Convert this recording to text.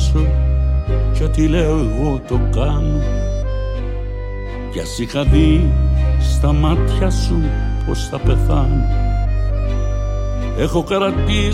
ζήσω κι ό,τι λέω εγώ το κάνω. Κι ας είχα δει στα μάτια σου πως θα πεθάνω. Έχω κρατήσει